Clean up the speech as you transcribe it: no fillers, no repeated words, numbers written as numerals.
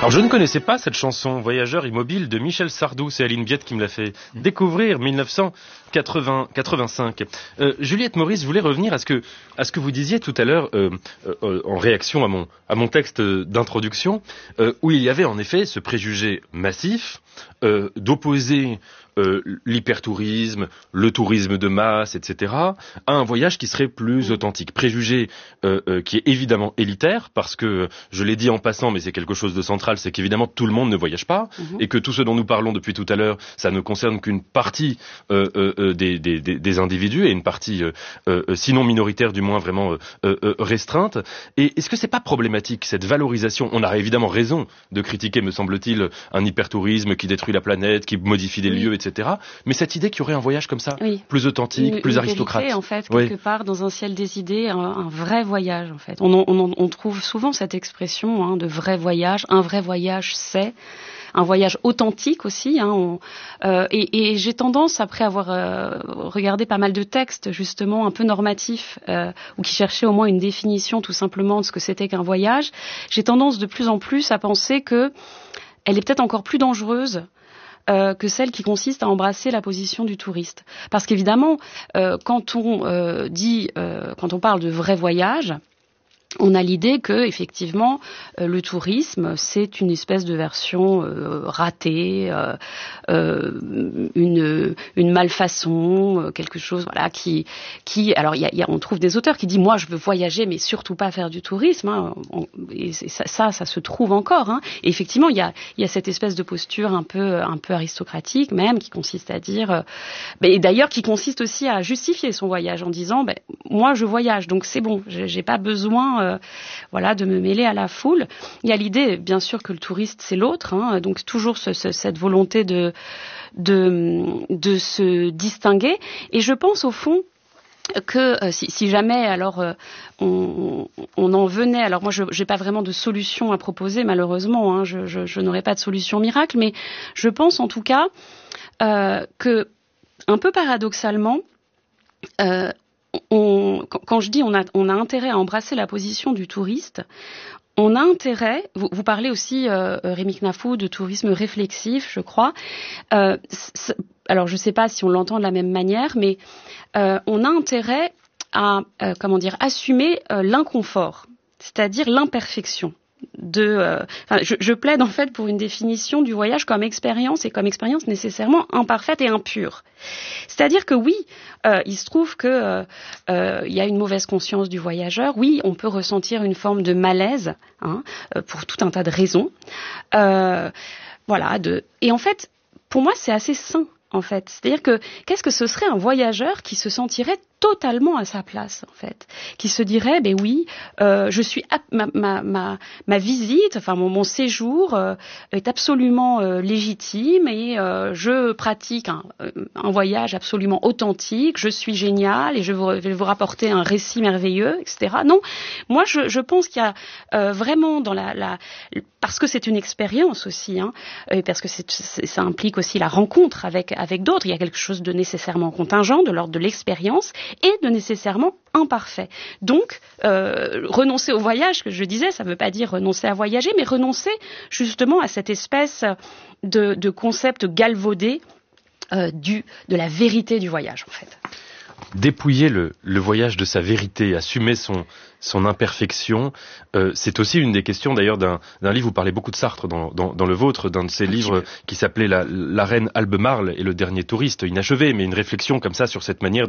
Alors je ne connaissais pas cette chanson Voyageur immobile de Michel Sardou, c'est Aline Biette qui me l'a fait découvrir, 1985. Juliette Maurice, je voulais revenir à ce que vous disiez tout à l'heure en réaction à mon texte d'introduction, où il y avait en effet ce préjugé massif d'opposer l'hypertourisme, le tourisme de masse, etc., à un voyage qui serait plus authentique. Préjugé qui est évidemment élitaire, parce que, je l'ai dit en passant, mais c'est quelque chose de central, c'est qu'évidemment tout le monde ne voyage pas, et que tout ce dont nous parlons depuis tout à l'heure, ça ne concerne qu'une partie des individus, et une partie sinon minoritaire, du moins vraiment restreinte. Et est-ce que c'est pas problématique, cette valorisation? On a évidemment raison de critiquer, me semble-t-il, un hypertourisme qui détruit la planète, qui modifie des lieux, etc. Mais cette idée qu'il y aurait un voyage comme ça, plus authentique, plus aristocrate. Vérité, en fait, quelque part, dans un ciel des idées, un vrai voyage, en fait. On trouve souvent cette expression de vrai voyage. Un vrai voyage, c'est un voyage authentique aussi. Et j'ai tendance, après avoir regardé pas mal de textes, justement, un peu normatifs, ou qui cherchaient au moins une définition, tout simplement, de ce que c'était qu'un voyage, j'ai tendance de plus en plus à penser que elle est peut-être encore plus dangereuse que celle qui consiste à embrasser la position du touriste. Parce qu'évidemment, quand on parle de vrai voyage, on a l'idée que, effectivement, le tourisme, c'est une espèce de version ratée, une malfaçon, quelque chose, voilà, qui. Alors, on trouve des auteurs qui disent, moi, je veux voyager, mais surtout pas faire du tourisme. Et ça se trouve encore. Et effectivement, il y a cette espèce de posture un peu aristocratique, même, qui consiste à dire, et d'ailleurs, qui consiste aussi à justifier son voyage en disant, moi, je voyage, donc c'est bon, j'ai pas besoin de me mêler à la foule. Il y a l'idée, bien sûr, que le touriste, c'est l'autre, donc toujours cette volonté de se distinguer. Et je pense, au fond, que si jamais alors on en venait, alors moi j'ai pas vraiment de solution à proposer, malheureusement, je n'aurai pas de solution miracle, mais je pense en tout cas que, un peu paradoxalement, quand je dis on a intérêt à embrasser la position du touriste, on a intérêt, vous parlez aussi, Rémi Knafou, de tourisme réflexif, je crois. Alors je ne sais pas si on l'entend de la même manière, mais on a intérêt à assumer l'inconfort, c'est-à-dire l'imperfection. Je plaide en fait pour une définition du voyage comme expérience, et comme expérience nécessairement imparfaite et impure. C'est-à-dire que oui, il se trouve que il y a une mauvaise conscience du voyageur. Oui, on peut ressentir une forme de malaise, pour tout un tas de raisons. Et en fait, pour moi, c'est assez sain. En fait, c'est-à-dire que qu'est-ce que ce serait un voyageur qui se sentirait totalement à sa place, en fait, qui se dirait, je suis ma visite, enfin mon séjour est absolument légitime, et je pratique un voyage absolument authentique, je suis génial et je vais vous rapporter un récit merveilleux, etc. Non, moi je pense qu'il y a vraiment dans parce que c'est une expérience aussi, et parce que ça implique aussi la rencontre avec d'autres. Il y a quelque chose de nécessairement contingent, de l'ordre de l'expérience, et de nécessairement imparfait. Donc, renoncer au voyage, que je disais, ça ne veut pas dire renoncer à voyager, mais renoncer justement à cette espèce de concept galvaudé de la vérité du voyage, en fait. Dépouiller le voyage de sa vérité, assumer son imperfection, c'est aussi une des questions d'ailleurs d'un livre. Vous parlez beaucoup de Sartre dans le vôtre, d'un de ses livres qui s'appelait La reine Albemarle et le dernier touriste inachevé, mais une réflexion comme ça sur cette manière